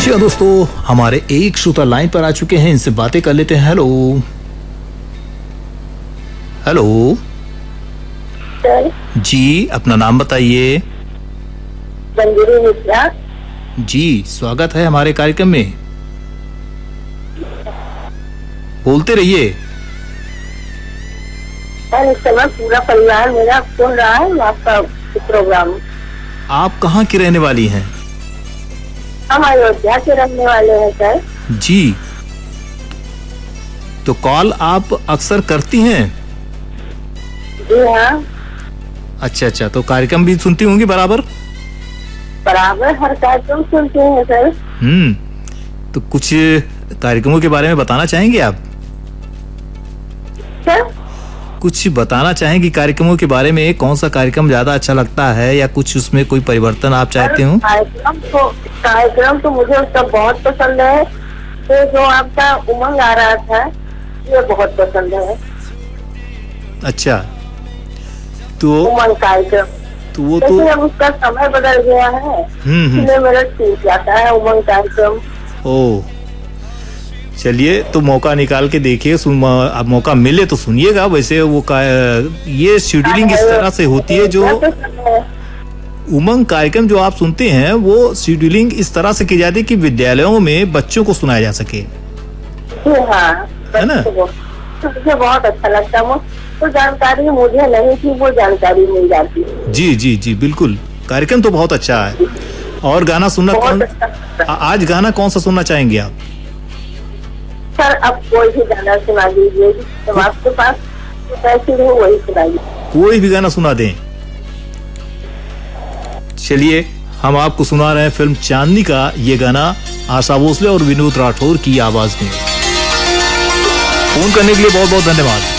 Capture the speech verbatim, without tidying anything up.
जी दोस्तों, हमारे एक श्रोता लाइन पर आ चुके हैं, इनसे बातें कर लेते हैं। हेलो हेलो सर जी, अपना नाम बताइए। मंजूरी मिश्रा। जी, स्वागत है हमारे कार्यक्रम में, बोलते रहिए। सर इस समय पूरा परिवार मेरा सुन रहा है आपका प्रोग्राम। आप कहाँ की रहने वाली हैं? हम अयोध्या के रहने वाले हैं सर। जी, तो कॉल आप अक्सर करती हैं? जी हाँ। अच्छा अच्छा, तो कार्यक्रम भी सुनती होंगी बराबर? बराबर हर कार्यक्रम सुनते हैं सर। हम्म, तो कुछ कार्यक्रमों के बारे में बताना चाहेंगे आप? सर कुछ बताना चाहेंगी कार्यक्रमों के बारे में? कौन सा कार्यक्रम ज्यादा अच्छा लगता है या कुछ उसमें कोई परिवर्तन आप चाहते हो? कार्यक्रम तो कार्यक्रम तो मुझे उसका बहुत पसंद है। तो जो आपका उमंग आ रहा था ये बहुत पसंद है। अच्छा, तो उमंग कार्यक्रम तो वो तो लेकिन अब उसका समय बदल गया है, हम्म हम्म इसलिए मेरा छूट जाता है उमंग कार्यक्रम। ओ, चलिए, तो मौका निकाल के देखिए, सुन अब मौका मिले तो सुनिएगा। वैसे वो का, ये शेड्यूलिंग इस तरह से होती है, जो उमंग कार्यक्रम जो आप सुनते हैं वो शेड्यूलिंग इस तरह से की जाती है कि विद्यालयों में बच्चों को सुनाया जा सके। जी हाँ, है ना? मुझे बहुत अच्छा लगता है। तो जानकारी मुझे नहीं थी, वो जानकारी मिल जाती है। जी जी जी बिल्कुल, कार्यक्रम तो बहुत अच्छा है। और गाना सुनना कौन, अच्छा। आज गाना कौन सा सुनना चाहेंगे आप? सर अब कोई भी गाना सुना दीजिए, जब आपके पास पैसे हो वही सुनाइए। कोई भी गाना सुना दें। चलिए, हम आपको सुना रहे हैं फिल्म चांदनी का ये गाना, आशा भोसले और विनोद राठौर की आवाज में। फोन करने के लिए बहुत बहुत धन्यवाद।